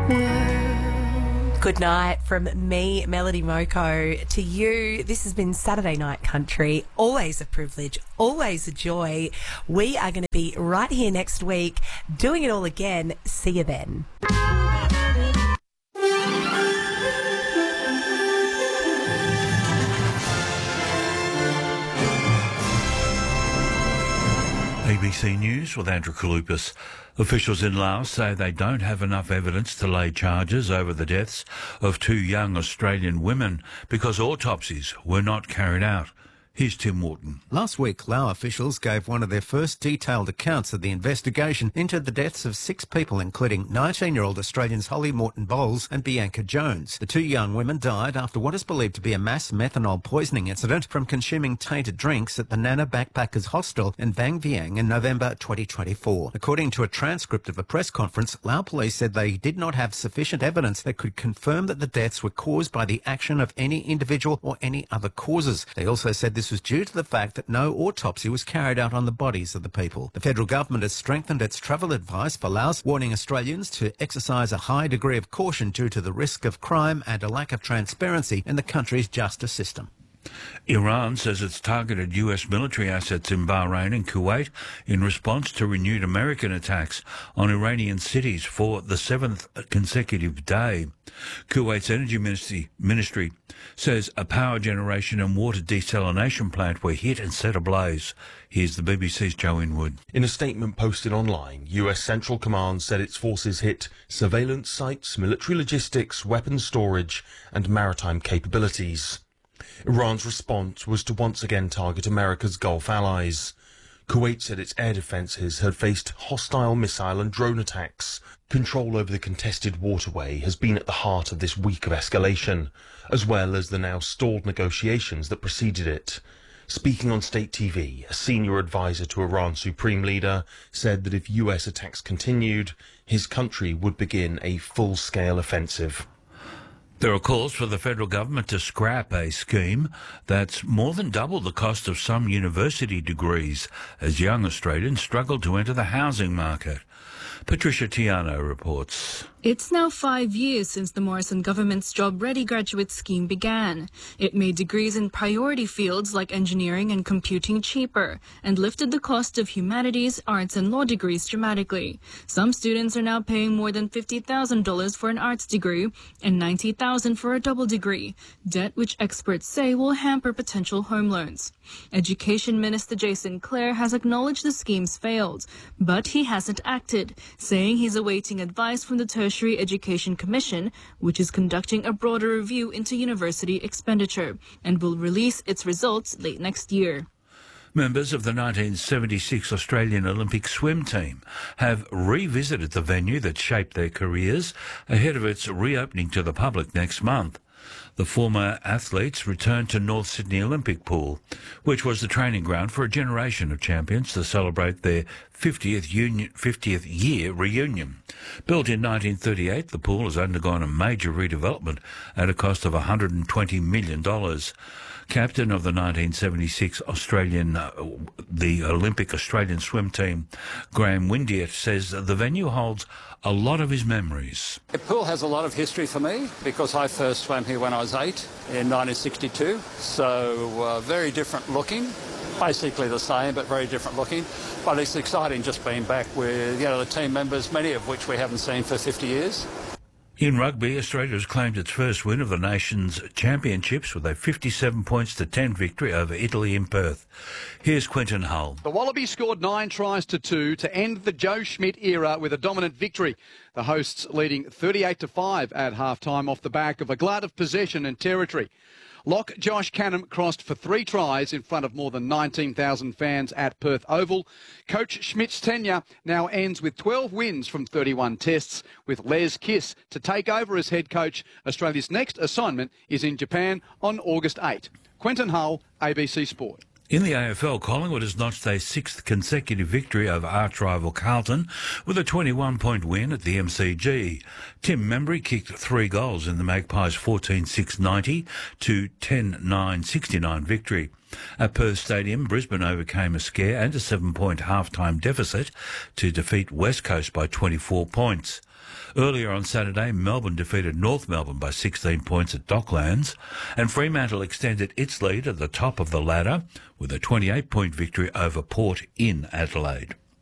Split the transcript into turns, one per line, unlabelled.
Good night from me, Melody Moko, to you. This has been Saturday Night Country. Always a privilege, always a joy. We are going to be right here next week doing it all again. See you then.
ABC News with Andrew Kalupas. Officials in Laos say they don't have enough evidence to lay charges over the deaths of two young Australian women because autopsies were not carried out. Here's Tim Wharton.
Last week, Lao officials gave one of their first detailed accounts of the investigation into the deaths of 6 people, including 19-year-old Australians Holly Morton-Bowles and Bianca Jones. The 2 young women died after what is believed to be a mass methanol poisoning incident from consuming tainted drinks at the Nana Backpackers Hostel in Vang Vieng in November 2024. According to a transcript of a press conference, Lao police said they did not have sufficient evidence that could confirm that the deaths were caused by the action of any individual or any other causes. They also said this was due to the fact that no autopsy was carried out on the bodies of the people. The federal government has strengthened its travel advice for Laos, warning Australians to exercise a high degree of caution due to the risk of crime and a lack of transparency in the country's justice system.
Iran says it's targeted US military assets in Bahrain and Kuwait in response to renewed American attacks on Iranian cities for the 7th consecutive day. Kuwait's energy ministry says a power generation and water desalination plant were hit and set ablaze. Here's the BBC's Joe Inwood.
In a statement posted online, US Central Command said its forces hit surveillance sites, military logistics, weapons storage and maritime capabilities. Iran's response was to once again target America's Gulf allies. Kuwait said its air defences had faced hostile missile and drone attacks. Control over the contested waterway has been at the heart of this week of escalation, as well as the now stalled negotiations that preceded it. Speaking on state TV, a senior advisor to Iran's supreme leader said that if US attacks continued, his country would begin a full-scale offensive.
There are calls for the federal government to scrap a scheme that's more than double the cost of some university degrees as young Australians struggle to enter the housing market. Patricia Tiano reports.
It's now 5 years since the Morrison government's Job Ready graduate scheme began. It made degrees in priority fields like engineering and computing cheaper and lifted the cost of humanities, arts and law degrees dramatically. Some students are now paying more than $50,000 for an arts degree and $90,000 for a double degree, debt which experts say will hamper potential home loans. Education Minister Jason Clare has acknowledged the scheme's failed, but he hasn't acted, saying he's awaiting advice from the Tertiary Education Commission, which is conducting a broader review into university expenditure and will release its results late next year.
Members of the 1976 Australian Olympic swim team have revisited the venue that shaped their careers ahead of its reopening to the public next month. The former athletes returned to North Sydney Olympic Pool, which was the training ground for a generation of champions to celebrate their 50th year reunion. Built in 1938, the pool has undergone a major redevelopment at a cost of $120 million. Captain of the 1976 the Olympic Australian swim team, Graham Windeatt, says the venue holds a lot of his memories.
The pool has a lot of history for me because I first swam here when I was 8 in 1962, so very different looking. Basically the same, but very different looking. But it's exciting just being back with, the team members, many of which we haven't seen for 50 years.
In rugby, Australia has claimed its first win of the nation's championships with a 57-10 victory over Italy in Perth. Here's Quentin Hull.
The Wallabies scored 9 tries to 2 to end the Joe Schmidt era with a dominant victory. The hosts leading 38-5 at half-time off the back of a glut of possession and territory. Lock Josh Canham crossed for 3 tries in front of more than 19,000 fans at Perth Oval. Coach Schmidt's tenure now ends with 12 wins from 31 tests, with Les Kiss to take over as head coach. Australia's next assignment is in Japan on August 8. Quentin Hull, ABC Sport.
In the AFL, Collingwood has notched a 6th consecutive victory over arch-rival Carlton with a 21-point win at the MCG. Tim Membry kicked 3 goals in the Magpies' 14-6-90 to 10-9-69 victory. At Perth Stadium, Brisbane overcame a scare and a 7-point half-time deficit to defeat West Coast by 24 points. Earlier on Saturday, Melbourne defeated North Melbourne by 16 points at Docklands, and Fremantle extended its lead at the top of the ladder with a 28-point victory over Port in Adelaide.